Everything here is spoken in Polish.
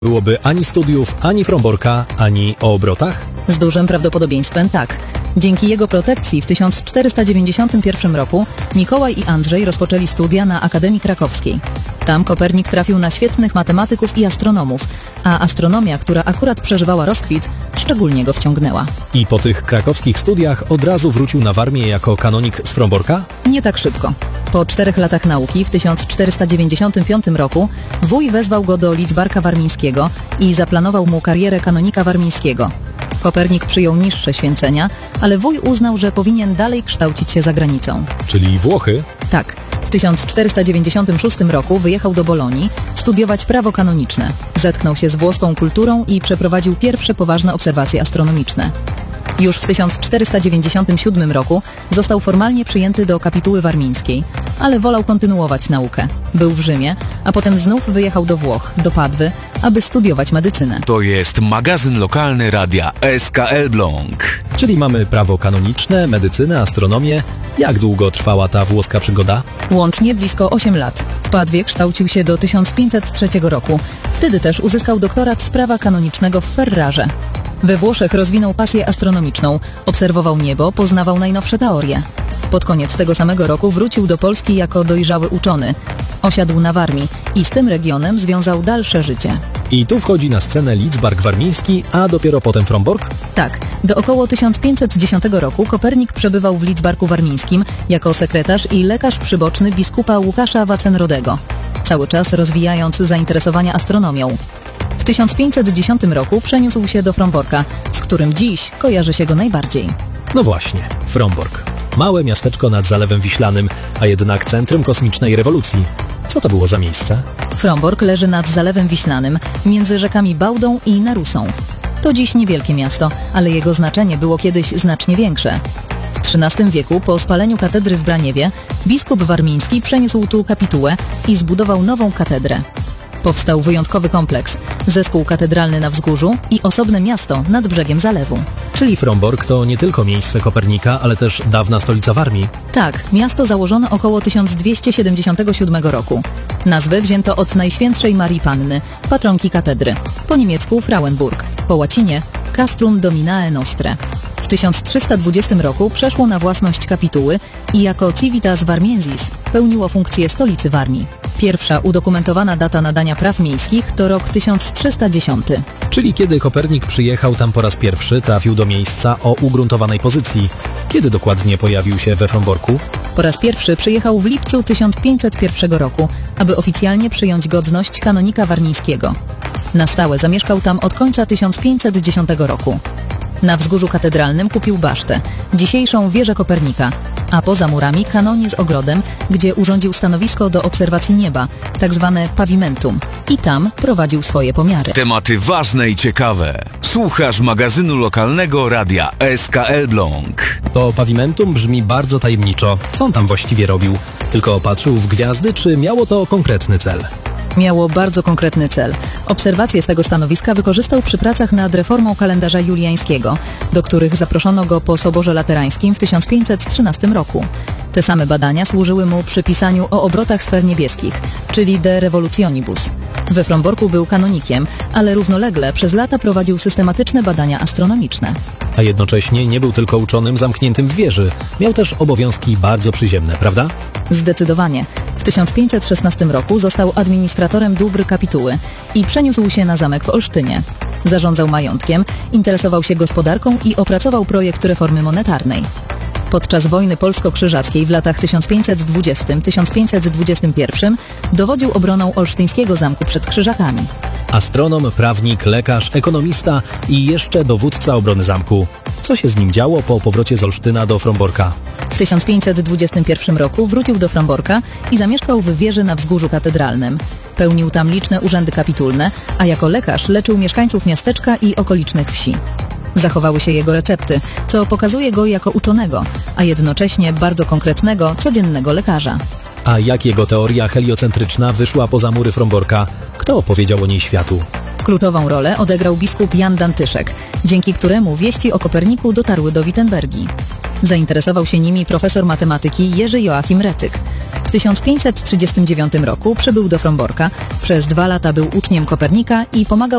Byłoby ani studiów, ani Fromborka, ani o obrotach? Z dużym prawdopodobieństwem tak. Dzięki jego protekcji w 1491 roku Mikołaj i Andrzej rozpoczęli studia na Akademii Krakowskiej. Tam Kopernik trafił na świetnych matematyków i astronomów, a astronomia, która akurat przeżywała rozkwit, szczególnie go wciągnęła. I po tych krakowskich studiach od razu wrócił na Warmię jako kanonik z Fromborka? Nie tak szybko. Po 4 latach nauki w 1495 roku wuj wezwał go do Lidzbarka Warmińskiego i zaplanował mu karierę kanonika warmińskiego. Kopernik przyjął niższe święcenia, ale wuj uznał, że powinien dalej kształcić się za granicą. Czyli Włochy? Tak. W 1496 roku wyjechał do Bolonii studiować prawo kanoniczne. Zetknął się z włoską kulturą i przeprowadził pierwsze poważne obserwacje astronomiczne. Już w 1497 roku został formalnie przyjęty do kapituły warmińskiej, ale wolał kontynuować naukę. Był w Rzymie, a potem znów wyjechał do Włoch, do Padwy, aby studiować medycynę. To jest magazyn lokalny radia SK Elbląg. Czyli mamy prawo kanoniczne, medycynę, astronomię. Jak długo trwała ta włoska przygoda? Łącznie blisko 8 lat. W Padwie kształcił się do 1503 roku. Wtedy też uzyskał doktorat z prawa kanonicznego w Ferrarze. We Włoszech rozwinął pasję astronomiczną, obserwował niebo, poznawał najnowsze teorie. Pod koniec tego samego roku wrócił do Polski jako dojrzały uczony. Osiadł na Warmii i z tym regionem związał dalsze życie. I tu wchodzi na scenę Lidzbark Warmiński, a dopiero potem Frombork? Tak, do około 1510 roku Kopernik przebywał w Lidzbarku Warmińskim jako sekretarz i lekarz przyboczny biskupa Łukasza Wacenrodego, cały czas rozwijając zainteresowania astronomią. W 1510 roku przeniósł się do Fromborka, z którym dziś kojarzy się go najbardziej. No właśnie, Frombork. Małe miasteczko nad Zalewem Wiślanym, a jednak centrum kosmicznej rewolucji. Co to było za miejsce? Frombork leży nad Zalewem Wiślanym, między rzekami Bałdą i Narusą. To dziś niewielkie miasto, ale jego znaczenie było kiedyś znacznie większe. W XIII wieku, po spaleniu katedry w Braniewie, biskup warmiński przeniósł tu kapitułę i zbudował nową katedrę. Powstał wyjątkowy kompleks, zespół katedralny na wzgórzu i osobne miasto nad brzegiem zalewu. Czyli Frombork to nie tylko miejsce Kopernika, ale też dawna stolica Warmii? Tak, miasto założono około 1277 roku. Nazwę wzięto od Najświętszej Marii Panny, patronki katedry. Po niemiecku Frauenburg, po łacinie Castrum Dominae Nostre. W 1320 roku przeszło na własność kapituły i jako Civitas Warmiensis pełniło funkcję stolicy Warmii. Pierwsza udokumentowana data nadania praw miejskich to rok 1310. Czyli kiedy Kopernik przyjechał tam po raz pierwszy, trafił do miejsca o ugruntowanej pozycji. Kiedy dokładnie pojawił się we Fromborku? Po raz pierwszy przyjechał w lipcu 1501 roku, aby oficjalnie przyjąć godność kanonika warmińskiego. Na stałe zamieszkał tam od końca 1510 roku. Na wzgórzu katedralnym kupił basztę, dzisiejszą wieżę Kopernika, a poza murami kanonię z ogrodem, gdzie urządził stanowisko do obserwacji nieba, tak zwane pavimentum, i tam prowadził swoje pomiary. Tematy ważne i ciekawe. Słuchasz magazynu lokalnego radia SK Elbląg. To pavimentum brzmi bardzo tajemniczo. Co on tam właściwie robił? Tylko patrzył w gwiazdy, czy miało to konkretny cel? Miało bardzo konkretny cel. Obserwacje z tego stanowiska wykorzystał przy pracach nad reformą kalendarza juliańskiego, do których zaproszono go po Soborze Laterańskim w 1513 roku. Te same badania służyły mu przy pisaniu o obrotach sfer niebieskich, czyli De Revolutionibus. We Fromborku był kanonikiem, ale równolegle przez lata prowadził systematyczne badania astronomiczne. A jednocześnie nie był tylko uczonym zamkniętym w wieży. Miał też obowiązki bardzo przyziemne, prawda? Zdecydowanie. W 1516 roku został administratorem dóbr kapituły i przeniósł się na zamek w Olsztynie. Zarządzał majątkiem, interesował się gospodarką i opracował projekt reformy monetarnej. Podczas wojny polsko-krzyżackiej w latach 1520-1521 dowodził obroną olsztyńskiego zamku przed Krzyżakami. Astronom, prawnik, lekarz, ekonomista i jeszcze dowódca obrony zamku. Co się z nim działo po powrocie z Olsztyna do Fromborka? W 1521 roku wrócił do Fromborka i zamieszkał w wieży na wzgórzu katedralnym. Pełnił tam liczne urzędy kapitulne, a jako lekarz leczył mieszkańców miasteczka i okolicznych wsi. Zachowały się jego recepty, co pokazuje go jako uczonego, a jednocześnie bardzo konkretnego, codziennego lekarza. A jak jego teoria heliocentryczna wyszła poza mury Fromborka? Kto opowiedział o niej światu? Kluczową rolę odegrał biskup Jan Dantyszek, dzięki któremu wieści o Koperniku dotarły do Wittenbergii. Zainteresował się nimi profesor matematyki Jerzy Joachim Retyk. W 1539 roku przybył do Fromborka, przez 2 lata był uczniem Kopernika i pomagał